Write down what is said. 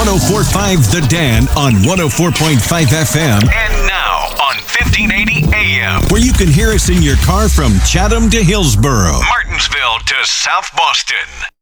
1045 The Dan on 104.5 FM. And now on 1580 AM, where you can hear us in your car from Chatham to Hillsboro, Martinsville to South Boston.